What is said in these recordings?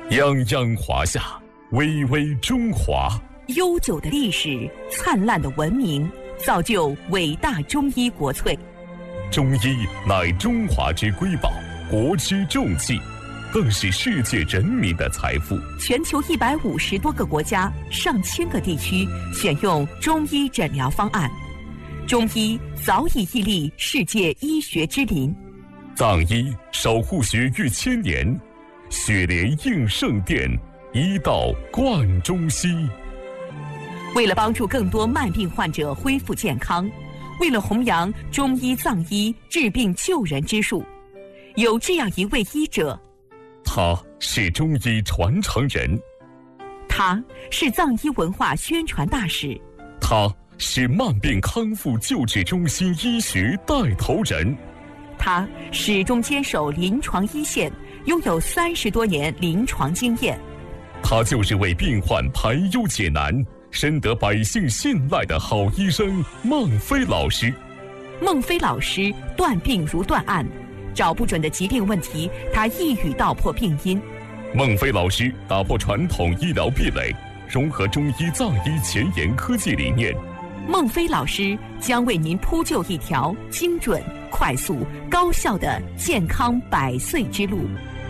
泱泱华夏，巍巍中华。 悠久的历史，灿烂的文明，造就伟大中医国粹。 中医乃中华之瑰宝，国之重器，更是世界人民的财富。 全球150多个国家、上千个地区选用中医诊疗方案，中医早已屹立世界医学之林。 藏医守护学逾1000年，雪莲应圣殿，医道贯中西。 为了帮助更多慢病患者恢复健康，为了弘扬中医藏医治病救人之术，有这样一位医者， 他是中医传承人， 他是藏医文化宣传大使， 他是慢病康复救治中心医学带头人， 他始终坚守临床一线，拥有30多年临床经验。 他就是为病患排忧解难，深得百姓信赖的好医生孟非老师。 孟非老师断病如断案，找不准的疾病问题，他一语道破病因。 孟非老师打破传统医疗壁垒，融合中医藏医前沿科技理念。 孟非老师将为您铺就一条精准、快速、高效的健康100岁之路。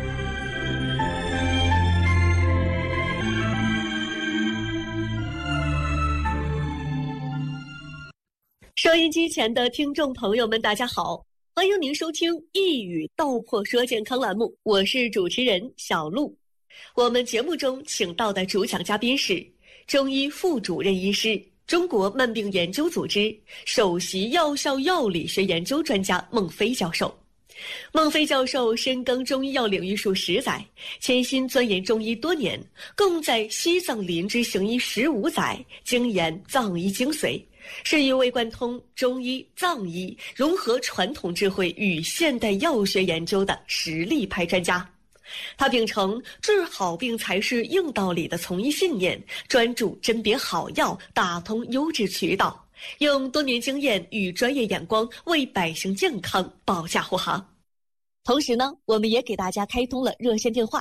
收音机前的听众朋友们，大家好，欢迎您收听一语道破说健康栏目，我是主持人小璐。我们节目中请到的主讲嘉宾是中医副主任医师、中国慢病研究组织首席药效药理学研究专家孟非教授。孟非教授深耕中医药领域数10载，潜心钻研中医多年，共在西藏林芝行医15载，精研藏医精髓，是一位贯通中医、藏医，融合传统智慧与现代药学研究的实力派专家。他秉承治好病才是硬道理的从医信念，专注甄别好药，打通优质渠道，用多年经验与专业眼光为百姓健康保驾护航。同时呢，我们也给大家开通了热线电话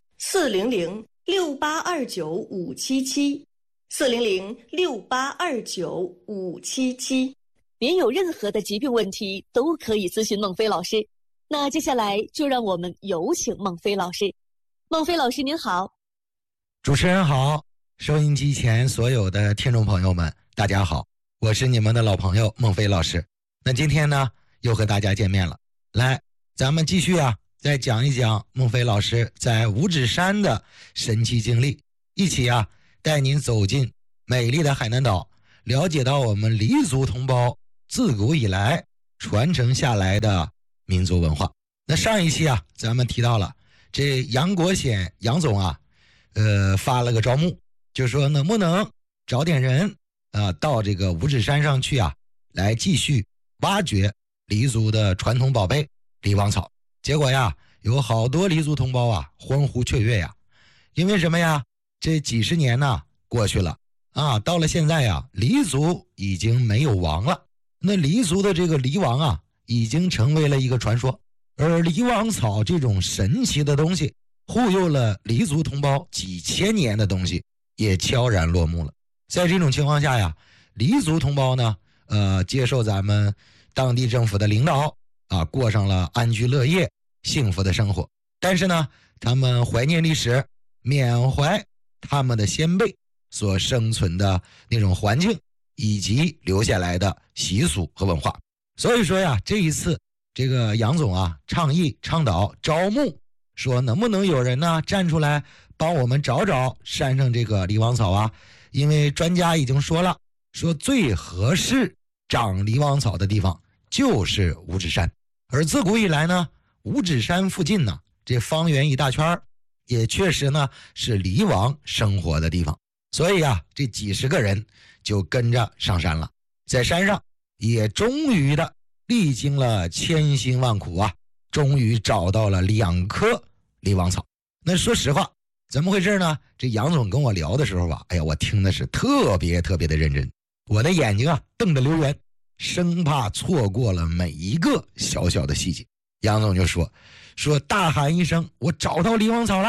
：400-6829-577，400-6829-577。您有任何的疾病问题都可以咨询孟非老师。那接下来就让我们有请孟非老师。孟非老师您好。 主持人好，收音机前所有的听众朋友们大家好，我是你们的老朋友孟非老师。那今天呢又和大家见面了，来咱们继续再讲一讲孟非老师在五指山的神奇经历，一起带您走进美丽的海南岛，了解到我们黎族同胞自古以来传承下来的民族文化。那上一期咱们提到了这杨国显杨总发了个招募，就说能不能找点人到这个五指山上去来继续挖掘黎族的传统宝贝黎王草。结果有好多黎族同胞欢呼雀跃因为什么这几十年过去了到了现在黎族已经没有王了。那黎族的这个黎王已经成为了一个传说，而黎王草这种神奇的东西护佑了黎族同胞几千年的东西也悄然落幕了。在这种情况下黎族同胞呢接受咱们当地政府的领导过上了安居乐业幸福的生活。但是呢他们怀念历史，缅怀他们的先辈所生存的那种环境以及留下来的习俗和文化。所以说这一次这个杨总倡议倡导招募，说能不能有人站出来帮我们找找山上这个黎王草因为专家已经说了，说最合适长黎王草的地方就是五指山，而自古以来呢五指山附近呢这方圆一大圈也确实呢是黎王生活的地方。所以这几十个人就跟着上山了，在山上也终于的历经了千辛万苦终于找到了2棵黎王草。那说实话怎么回事呢？这杨总跟我聊的时候哎呀，我听的是特别的认真，我的眼睛瞪得溜圆，生怕错过了每一个小小的细节。杨总就说大喊一声，我找到黎王草了，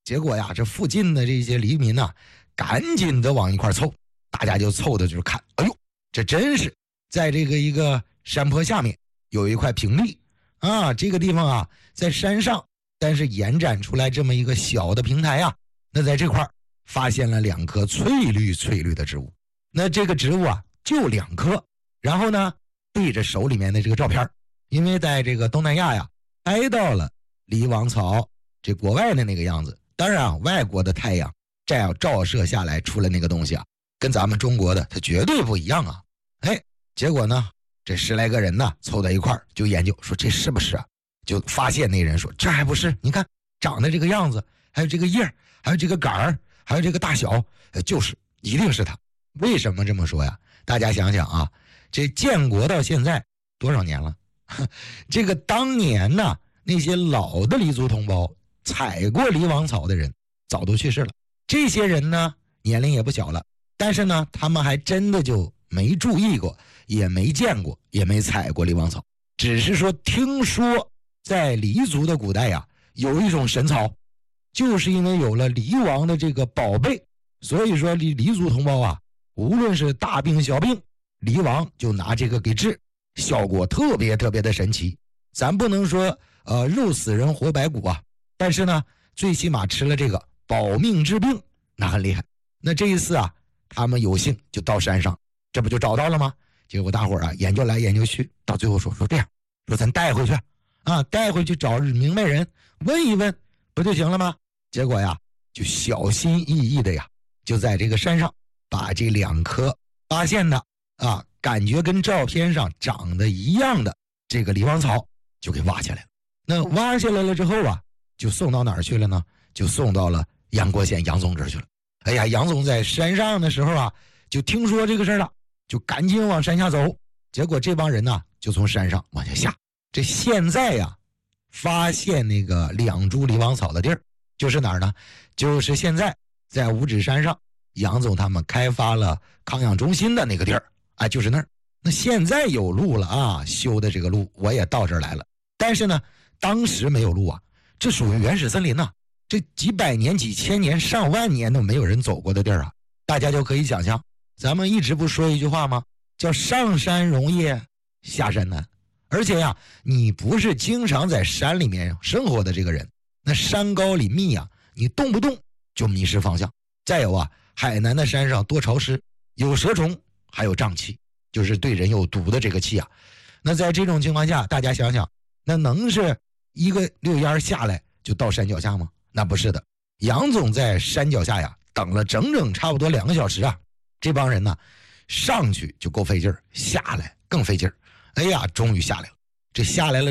结果呀，这附近的这些黎民呐，赶紧的往一块凑，大家就凑的就是看，哎呦，这真是在这个一个山坡下面有一块平地啊，这个地方啊在山上，但是延展出来这么一个小的平台啊，那在这块发现了2棵翠绿的植物，那这个植物啊就2棵，然后呢对着手里面的这个照片，因为在这个东南亚呀拍到了狸王草这国外的那个样子，当然啊外国的太阳这样照射下来出来那个东西啊，跟咱们中国的它绝对不一样啊。哎，结果呢这10来个人呢凑在一块就研究，说这是不是啊？就发现那人说这还不是，你看长得这个样子，还有这个叶，还有这个杆儿，还有这个大小，就是一定是它。为什么这么说呀？大家想想啊，这建国到现在多少年了？这个当年呢，那些老的黎族同胞采过狸王草的人早都去世了，这些人呢年龄也不小了，但是呢他们还真的就没注意过，也没见过，也没采过狸王草，只是说听说在黎族的古代呀，有一种神草，就是因为有了狸王的这个宝贝，所以说黎族同胞啊，无论是大病小病，狸王就拿这个给治，效果特别的神奇。咱不能说肉死人活白骨啊，但是呢最起码吃了这个保命治病，那很厉害。那这一次啊，他们有幸就到山上，这不就找到了吗？结果大伙啊研究来研究去，到最后说这样，说咱带回去啊，带回去找明白人问一问不就行了吗？结果呀就小心翼翼的呀，就在这个山上把这2棵发现的啊感觉跟照片上长得一样的这个狸王草就给挖下来了。那挖下来了之后啊，就送到哪儿去了呢？就送到了阳郭县杨总这儿去了。哎呀，杨总在山上的时候啊，就听说这个事了，就赶紧往山下走。结果这帮人呢，就从山上往下下。这现在呀，发现那个2株狸王草的地儿，就是哪儿呢？就是现在在五指山上，杨总他们开发了康养中心的那个地儿，哎，就是那儿。那现在有路了啊，修的这个路我也到这儿来了。但是呢，当时没有路啊，这属于原始森林呐，这几百年、几千年、上万年都没有人走过的地儿啊，大家就可以想象，咱们一直不说一句话吗？叫上山容易下山难。而且呀，你不是经常在山里面生活的这个人，那山高林密啊，你动不动就迷失方向。再有啊，海南的山上多潮湿，有蛇虫，还有瘴气，就是对人有毒的这个气啊。那在这种情况下，大家想想，那能是一个溜烟下来就到山脚下吗？那不是的。杨总在山脚下呀，等了整整差不多2个小时啊。这帮人呢，上去就够费劲儿，下来更费劲儿。哎呀，终于下来了。这下来了